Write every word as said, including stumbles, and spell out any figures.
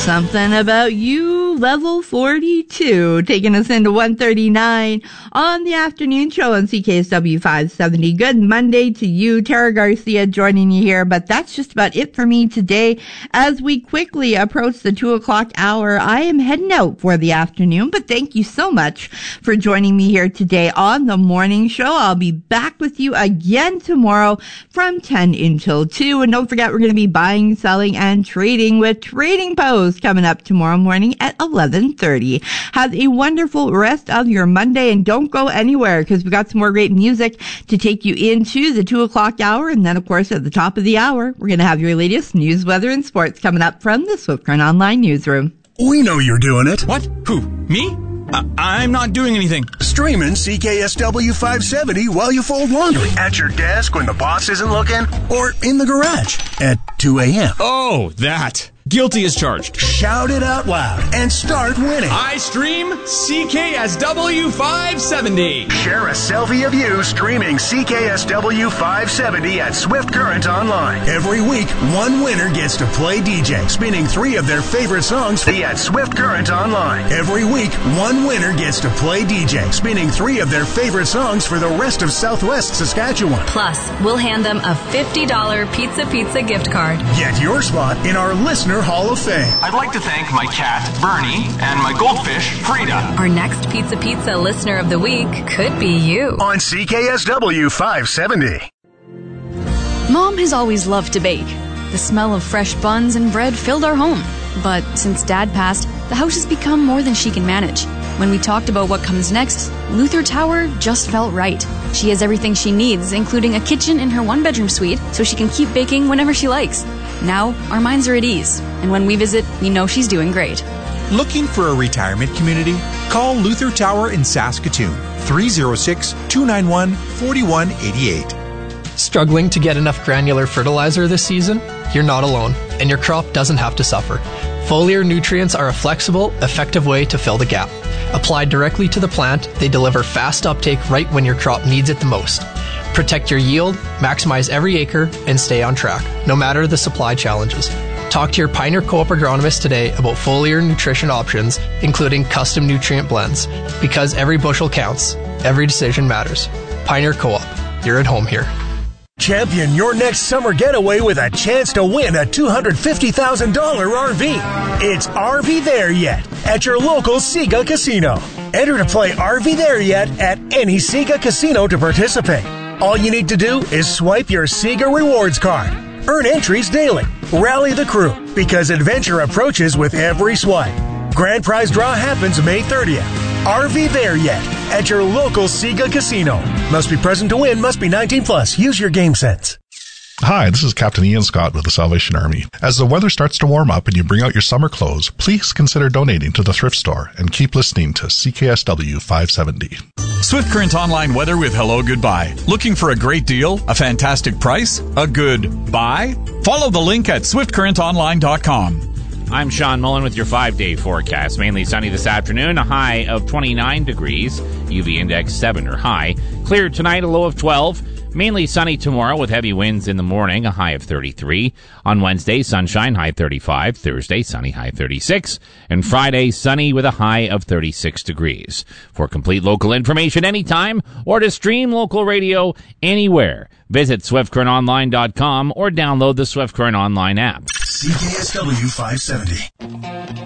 Something About You, level forty-two, taking us into one thirty-nine on the afternoon show on C K S W five seventy. Good Monday to you. Tara Garcia joining you here, but that's just about it for me today. As we quickly approach the two o'clock hour, I am heading out for the afternoon, but thank you so much for joining me here today on the morning show. I'll be back with you again tomorrow from ten until two, and don't forget, we're going to be buying, selling, and trading with Trading Post coming up tomorrow morning at eleven thirty. Have a wonderful rest of your Monday, and don't go anywhere because we got some more great music to take you into the two o'clock hour. And then, of course, at the top of the hour, we're going to have your latest news, weather, and sports coming up from the Swift Current Online newsroom. We know you're doing it. What? Who? Me? Uh, I'm not doing anything. Streaming C K S W five seventy while you fold laundry. At your desk when the boss isn't looking. Or in the garage at two a.m. Oh, that. Guilty as charged. Shout it out loud and start winning. I stream C K S W five seventy. Share a selfie of you streaming C K S W five seventy at Swift Current Online. Every week, one winner gets to play D J, spinning three of their favorite songs at Swift Current Online. Every week, one winner gets to play D J, spinning three of their favorite songs for the rest of Southwest Saskatchewan. Plus, we'll hand them a fifty dollars Pizza Pizza gift card. Get your spot in our Listener Hall of Fame. I'd like to thank my cat, Bernie, and my goldfish, Frida. Our next Pizza Pizza Listener of the Week could be you. On C K S W five seventy. Mom has always loved to bake. The smell of fresh buns and bread filled our home. But since Dad passed, the house has become more than she can manage. When we talked about what comes next, Luther Tower just felt right. She has everything she needs, including a kitchen in her one-bedroom suite, so she can keep baking whenever she likes. Now, our minds are at ease, and when we visit, we know she's doing great. Looking for a retirement community? Call Luther Tower in Saskatoon, three oh six, two nine one, four one eight eight. Struggling to get enough granular fertilizer this season? You're not alone, and your crop doesn't have to suffer. Foliar nutrients are a flexible, effective way to fill the gap. Applied directly to the plant, they deliver fast uptake right when your crop needs it the most. Protect your yield, maximize every acre, and stay on track, no matter the supply challenges. Talk to your Pioneer Co-op agronomist today about foliar nutrition options, including custom nutrient blends. Because every bushel counts, every decision matters. Pioneer Co-op, you're at home here. Champion your next summer getaway with a chance to win a two hundred fifty thousand dollars R V. It's R V There Yet at your local Sega Casino. Enter to play R V There Yet at any Sega Casino to participate. All you need to do is swipe your Sega Rewards card. Earn entries daily. Rally the crew, because adventure approaches with every swipe. Grand prize draw happens May thirtieth. R V There Yet at your local Sega Casino. Must be present to win, must be nineteen plus. Use your game sense. Hi, this is Captain Ian Scott with the Salvation Army. As the weather starts to warm up and you bring out your summer clothes, please consider donating to the thrift store and keep listening to C K S W five seventy. Swift Current Online weather with Hello Goodbye. Looking for a great deal? A fantastic price? A good buy? Follow the link at swift current online dot com. I'm Sean Mullen with your five-day forecast. Mainly sunny this afternoon, a high of twenty-nine degrees. U V index seven or high. Clear tonight, a low of twelve. Mainly sunny tomorrow with heavy winds in the morning, a high of thirty-three. On Wednesday, sunshine, high thirty-five. Thursday, sunny, high thirty-six. And Friday, sunny with a high of thirty-six degrees. For complete local information anytime or to stream local radio anywhere, visit swift current online dot com or download the Swift Current Online app. C K S W five seventy.